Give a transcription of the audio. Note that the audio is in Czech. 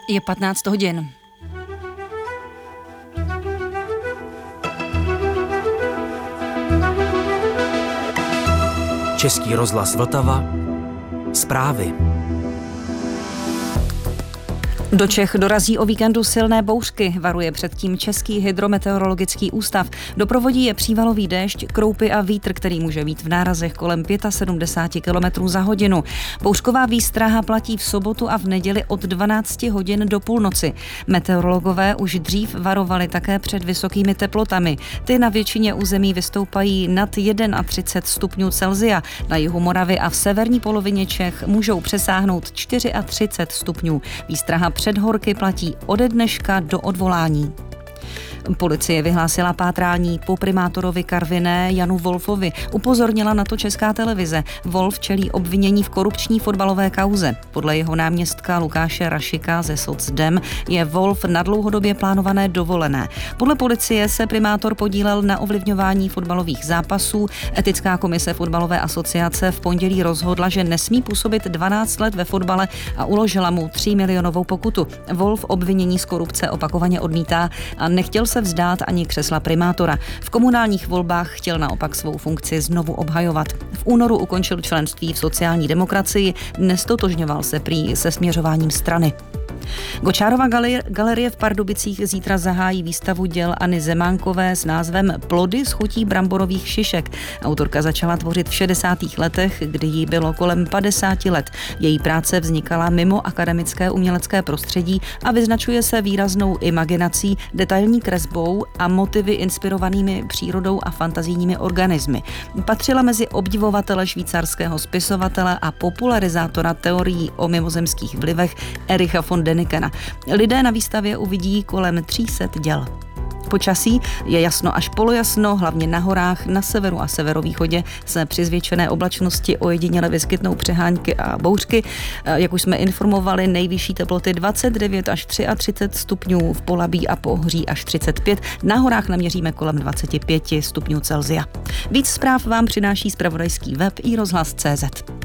Je 15 hodin. Český rozhlas Vltava. Zprávy. Do Čech dorazí o víkendu silné bouřky, varuje předtím Český hydrometeorologický ústav. Doprovodí je přívalový déšť, kroupy a vítr, který může být v nárazech kolem 75 km za hodinu. Bouřková výstraha platí v sobotu a v neděli od 12 hodin do půlnoci. Meteorologové už dřív varovali také před vysokými teplotami. Ty na většině území vystoupají nad 31 stupňů Celsia. Na jihu Moravy a v severní polovině Čech můžou přesáhnout 34 stupňů. Výstraha před horky platí ode dneška do odvolání. Policie vyhlásila pátrání po primátorovi Karviné Janu Wolfovi. Upozornila na to Česká televize. Wolf čelí obvinění v korupční fotbalové kauze. Podle jeho náměstka Lukáše Rašika ze Socdem je Wolf na dlouhodobě plánované dovolené. Podle policie se primátor podílel na ovlivňování fotbalových zápasů. Etická komise fotbalové asociace v pondělí rozhodla, že nesmí působit 12 let ve fotbale a uložila mu 3 milionovou pokutu. Wolf obvinění z korupce opakovaně odmítá a nechtěl se vzdát ani křesla primátora. V komunálních volbách chtěl naopak svou funkci znovu obhajovat. V únoru ukončil členství v sociální demokracii, nestotožňoval se prý se směřováním strany. Gočárova galerie v Pardubicích zítra zahájí výstavu děl Anny Zemánkové s názvem Plody z chutí bramborových šišek. Autorka začala tvořit v 60. letech, kdy jí bylo kolem 50 let. Její práce vznikala mimo akademické umělecké prostředí a vyznačuje se výraznou imaginací, detailní kresbou a motivy inspirovanými přírodou a fantazijními organismy. Patřila mezi obdivovatele švýcarského spisovatele a popularizátora teorií o mimozemských vlivech Ericha von Dänikena. Lidé na výstavě uvidí kolem 300 děl. Počasí je jasno až polojasno, hlavně na horách, na severu a severovýchodě se při zvětšené oblačnosti ojediněle vyskytnou přehánky a bouřky. Jak už jsme informovali, nejvyšší teploty 29 až 33 stupňů, v Polabí a Pohoří až 35, na horách naměříme kolem 25 stupňů Celsia. Víc zpráv vám přináší zpravodajský web iRozhlas.cz.